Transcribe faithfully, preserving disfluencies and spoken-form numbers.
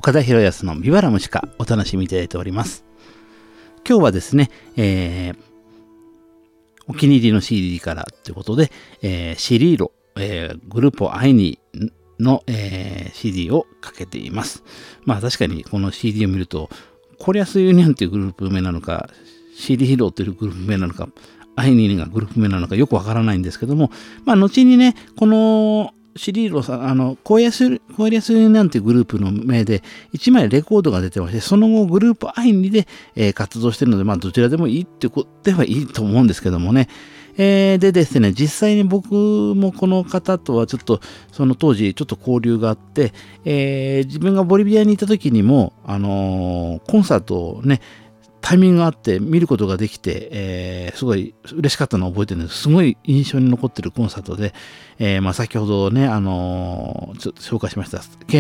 岡田博康のビバラムシカお楽しみいただいております。今日はですね、えー、お気に入りの シーディー からということで、えー、シリーロ、えー、グループアイニーの、えー、シーディー をかけています。まあ確かにこの シーディー を見ると、コリアスユニオンというグループ名なのか、シーディー ヒーローというグループ名なのか、アイニーがグループ名なのかよくわからないんですけども、まあ後にね、このシリーロさん、あの、コリアスユニオンというグループの名でいちまいレコードが出てまして、その後グループアイニーで、えー、活動しているので、まあどちらでもいいってことではいいと思うんですけどもね。えー、でですね、実際に僕もこの方とはちょっとその当時ちょっと交流があって、えー、自分がボリビアにいた時にも、あのー、コンサートをね、タイミングがあって見ることができて、えー、すごい嬉しかったのを覚えてるんです。すごい印象に残ってるコンサートで、えーまあ、先ほどね、あのー、ちょっと紹介しました